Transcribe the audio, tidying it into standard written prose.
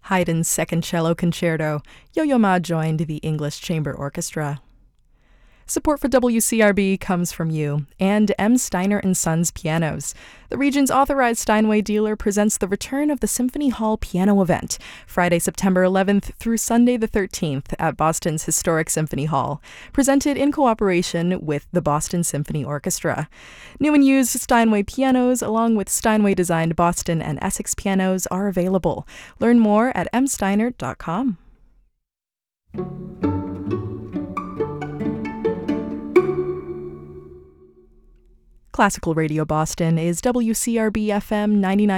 Haydn's Second Cello Concerto, Yo-Yo Ma joined the English Chamber Orchestra. Support for WCRB comes from you and M. Steiner & Sons Pianos. The region's authorized Steinway dealer presents the return of the Symphony Hall Piano Event, Friday, September 11th through Sunday the 13th at Boston's historic Symphony Hall, presented in cooperation with the Boston Symphony Orchestra. New and used Steinway pianos, along with Steinway-designed Boston and Essex pianos, are available. Learn more at msteiner.com. Classical Radio Boston is WCRB FM 99.